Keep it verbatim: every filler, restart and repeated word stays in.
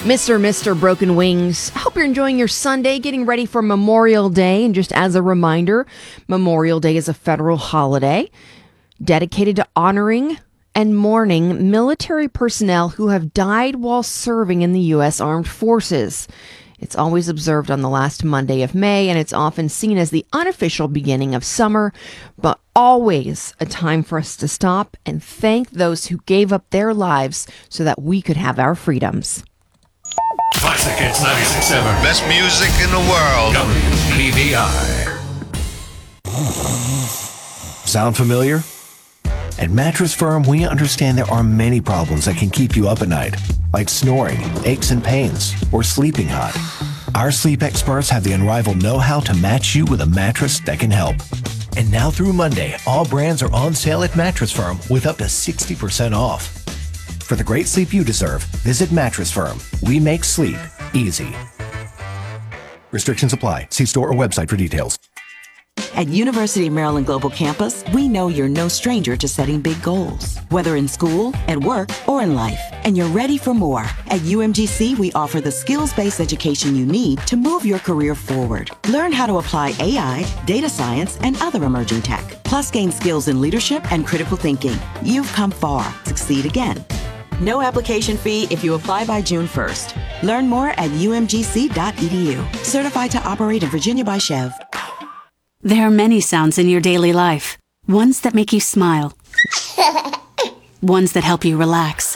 Mister Mister Broken Wings, I hope you're enjoying your Sunday, getting ready for Memorial Day. And just as a reminder, Memorial Day is a federal holiday dedicated to honoring and mourning military personnel who have died while serving in the U S Armed Forces. It's always observed on the last Monday of May, and it's often seen as the unofficial beginning of summer, but always a time for us to stop and thank those who gave up their lives so that we could have our freedoms. Classic Hits ninety-six point seven. Best music in the world. W P V I. Sound familiar? At Mattress Firm, we understand there are many problems that can keep you up at night, like snoring, aches and pains, or sleeping hot. Our sleep experts have the unrivaled know-how to match you with a mattress that can help. And now through Monday, all brands are on sale at Mattress Firm with up to sixty percent off. For the great sleep you deserve, visit Mattress Firm. We make sleep easy. Restrictions apply. See store or website for details. At University of Maryland Global Campus, we know you're no stranger to setting big goals, whether in school, at work, or in life, and you're ready for more. At U M G C, we offer the skills-based education you need to move your career forward. Learn how to apply A I, data science, and other emerging tech, plus gain skills in leadership and critical thinking. You've come far. Succeed again. No application fee if you apply by June first. Learn more at U M G C dot E D U. Certified to operate in Virginia by Chev. There are many sounds in your daily life. Ones that make you smile. Ones that help you relax.